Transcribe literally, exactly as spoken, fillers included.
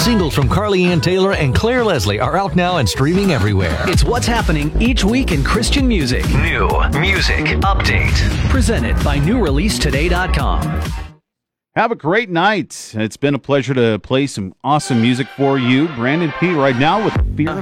singles from Carly Ann Taylor and Claire Leslie are out now and streaming everywhere. It's what's happening each week in Christian music. New Music Update. Presented by new release today dot com. Have a great night. It's been a pleasure to play some awesome music for you. Brandon P. right now with Fear